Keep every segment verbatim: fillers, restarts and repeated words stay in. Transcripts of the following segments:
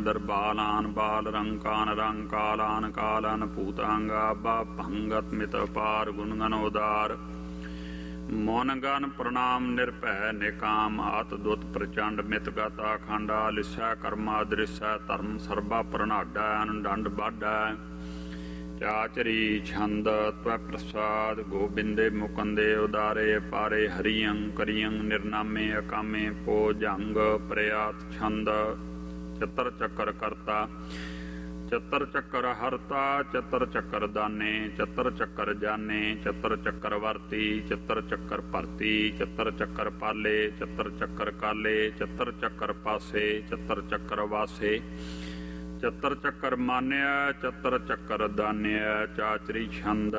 अंदर बालान बाल रंकान रंग कालान कालान भूतांगा बा भंगत मित पार गुणगन उदार मौन गन प्रणाम निर्भय निकाम आत दुत प्रचंड मित गता खंडा लिस्या कर्मा दृश्य धर्म सर्वा प्रणाडा अनुडंड बाडा चाचरी छंद त्व प्रसाद गोबिंदे मुकंदे उदारे पारे हरियं करियं निर्नामे अकामे पो जंग प्रयात छंद चतर चक्कर करता चतर चक्कर हरता चतर चक्कर दाने चतर चक्कर जाने चतर चक्कर वर्ती चतर चक्कर भरती चतर चक्कर पाले चतर चक्कर काले चतर चक्कर पासे चतर चक्कर वासे चतर चक्कर मान्या चतर चक्कर दान्या चाचरी छंद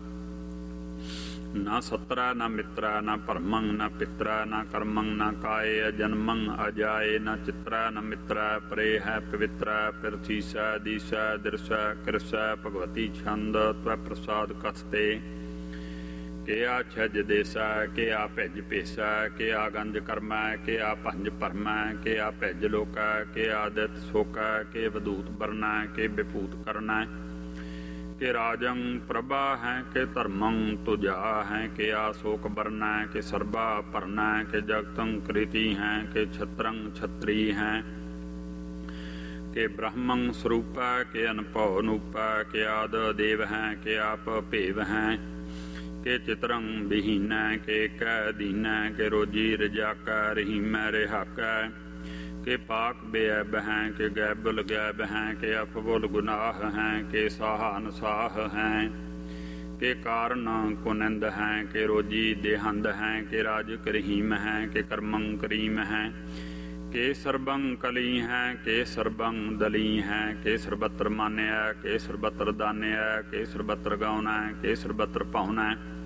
न सत्रा न मित्रा न परमं न पित्रा न कर्मं न काय जन्मं अजाय न चित्रा न मित्रा परे है पवित्रा पृथ्वी स दिश दृश कृष भगवती छंद त्व प्रसाद कथते के आ छज देसा के आ भज पेसा के आ गंज कर्मा के आ पंज परमा के आ भज लोका के आदित सोका के वदूत बरना के विभूत करना के राजं प्रभा है के धर्मं तुजा है के आशोक बरना के सर्वा भरना के जगतं कृति हैं के छत्रं छत्री हैं के ब्रह्मं स्वरूपा के अनपौ नूपा के आद देव हैं के आप भेव हैं के चित्रं विहीन के कै दीन के रोजी रजाका रहीम रिहाका के पाक बेअब हैं के गैबुल गैब हैं के अफबुल गुनाह हैं के साहन साह हैं के कारण कुनिंद हैं के रोजी देहंद हैं के राज करीम हैं के कर्मं करीम हैं के सर्वं कली हैं के सर्वं दली हैं के सर्वत्र मान्या के सर्वत्र दान्या के सर्वत्र गौना के सर्वत्र पाहुना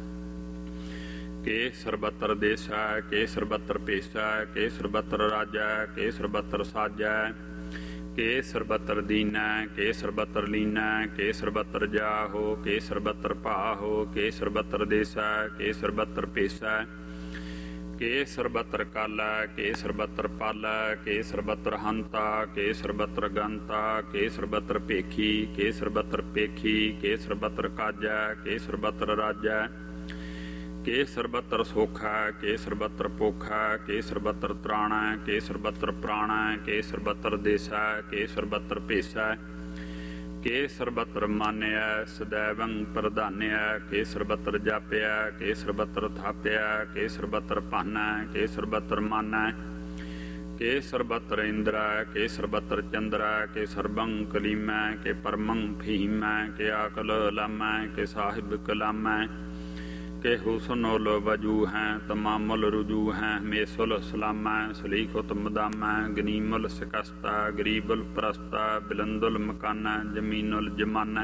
के सर्वत्र देसा के सर्वत्र पेशा के सर्वत्र राजा के सर्वत्र साजा के सर्वत्र दीना के सर्वत्र लीना के सर्वत्र जाहो के सर्वत्र पाहो के सर्वत्र देसा के सर्वत्र पेशा के सर्वत्र काला के सर्वत्र पाला के सर्वत्र हंता के सर्वत्र गंता के सर्वत्र पेखी के सर्वत्र पेखी के सर्वत्र काजा के सर्वत्र राजा के सर्वत्र सोखा के सर्वत्र पोखा के सर्वत्र त्राणा के सर्वत्र प्राणा के सर्वत्र देसा के सर्वत्र पेशा के सर्वत्र मान्या सदैवं प्रधान्या के सर्वत्र जाप्या के सर्वत्र थाप्या के सर्वत्र पाना के सर्वत्र माना के सर्वत्र इंद्रा के सर्वत्र चंद्रा के सर्वं कलीमा के परमं भीमा के आकल लामा के साहिब कलामा के हुसनुल वजू हैं तमामुल रुजू हैं मेसुल सलामा सलीखुत मदामा गनीमुल शिकस्ता गरीबुल प्रस्ता बिलंदुल मकाना जमीनुल जमाना